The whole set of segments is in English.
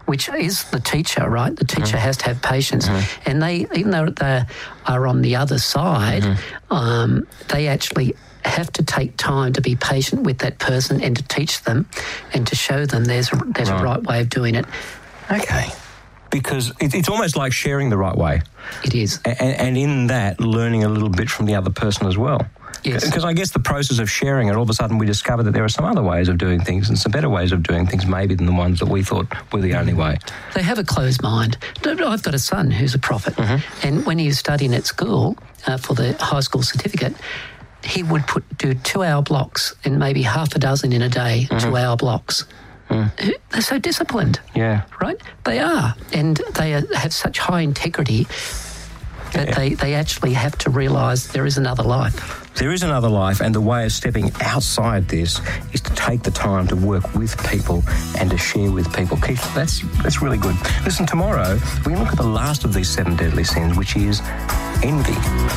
which is the teacher, right? The teacher has to have patience. And they, even though they are on the other side, they actually have to take time to be patient with that person and to teach them and to show them there's a right way of doing it. Okay. Because it's almost like sharing the right way. It is. And in that, learning a little bit from the other person as well. Yes. Because I guess the process of sharing it, all of a sudden we discover that there are some other ways of doing things and some better ways of doing things maybe than the ones that we thought were the only way. They have a closed mind. I've got a son who's a prophet, and when he was studying at school for the high school certificate, he would do 2-hour blocks and maybe half a dozen in a day, 2-hour blocks. They're so disciplined. Yeah. Right? They are. And they have such high integrity that they actually have to realise there is another life. There is another life, and the way of stepping outside this is to take the time to work with people and to share with people. Keith, that's really good. Listen, tomorrow we look at the last of these 7 deadly sins, which is envy.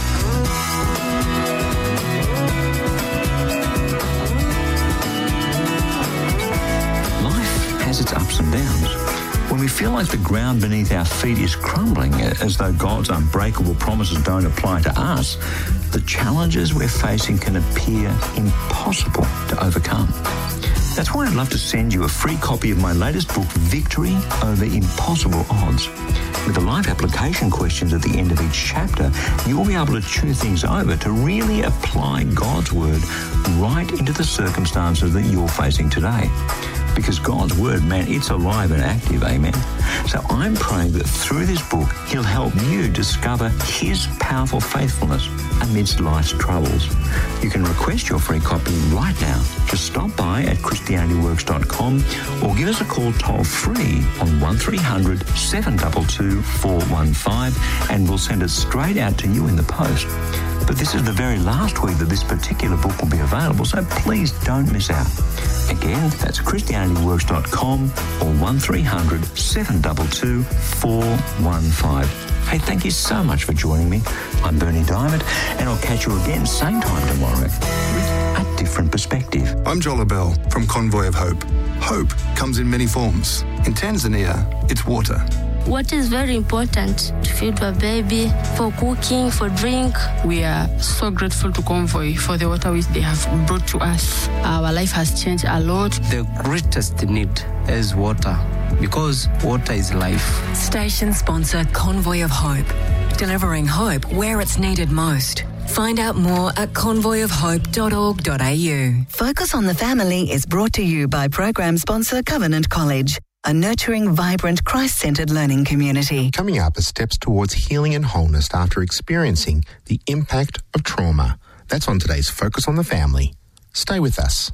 Has its ups and downs. When we feel like the ground beneath our feet is crumbling, as though God's unbreakable promises don't apply to us, the challenges we're facing can appear impossible to overcome. That's why I'd love to send you a free copy of my latest book, Victory Over Impossible Odds. With the life application questions at the end of each chapter, you'll be able to chew things over to really apply God's word right into the circumstances that you're facing today. Because God's word, man, it's alive and active, amen? So I'm praying that through this book, he'll help you discover his powerful faithfulness amidst life's troubles. You can request your free copy right now. Just stop by at ChristianityWorks.com or give us a call toll-free on 1300 722 415 and we'll send it straight out to you in the post. But this is the very last week that this particular book will be available, so please don't miss out. Again, that's ChristianityWorks.com or 1300 722 415. Hey, thank you so much for joining me. I'm Bernie Diamond, and I'll catch you again same time tomorrow with a different perspective. I'm Joel Bell from Convoy of Hope. Hope comes in many forms. In Tanzania, it's water. Water is very important to feed a baby, for cooking, for drink. We are so grateful to Convoy for the water which they have brought to us. Our life has changed a lot. The greatest need is water, because water is life. Station sponsor Convoy of Hope, delivering hope where it's needed most. Find out more at convoyofhope.org.au. Focus on the Family is brought to you by program sponsor Covenant College, a nurturing, vibrant, Christ-centered learning community. Coming up are steps towards healing and wholeness after experiencing the impact of trauma. That's on today's Focus on the Family. Stay with us.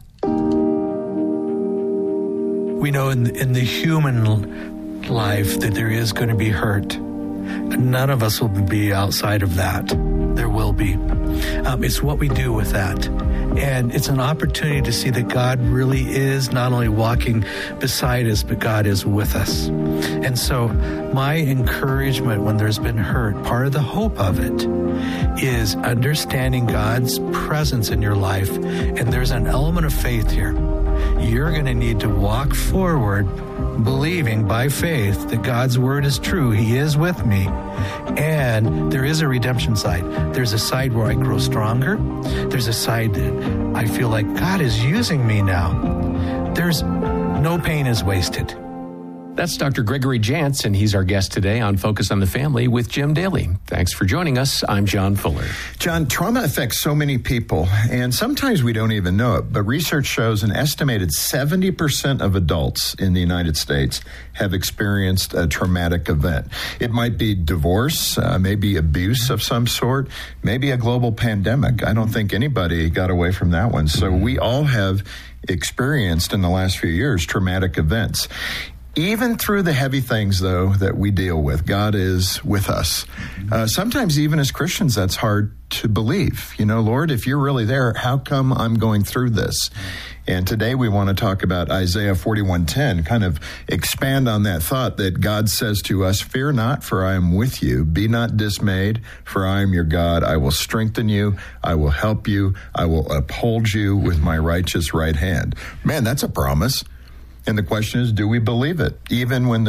We know in the human life that there is going to be hurt. None of us will be outside of that. There will be. It's what we do with that. And it's an opportunity to see that God really is not only walking beside us, but God is with us. And so my encouragement when there's been hurt, part of the hope of it is understanding God's presence in your life. And there's an element of faith here. You're going to need to walk forward believing by faith that God's word is true. He is with me. And there is a redemption side. There's a side where I grow stronger. There's a side that I feel like God is using me now. There's no pain is wasted. That's Dr. Gregory Jantz, and he's our guest today on Focus on the Family with Jim Daly. Thanks for joining us. I'm John Fuller. John, trauma affects so many people, and sometimes we don't even know it, but research shows an estimated 70% of adults in the United States have experienced a traumatic event. It might be divorce, maybe abuse of some sort, maybe a global pandemic. I don't think anybody got away from that one. So we all have experienced in the last few years traumatic events. Even through the heavy things, though, that we deal with, God is with us. Sometimes even as Christians, that's hard to believe. You know, Lord, if you're really there, how come I'm going through this? And today we want to talk about Isaiah 41:10, kind of expand on that thought that God says to us, "Fear not, for I am with you. Be not dismayed, for I am your God. I will strengthen you. I will help you. I will uphold you with my righteous right hand." Man, that's a promise. And the question is, do we believe it? Even when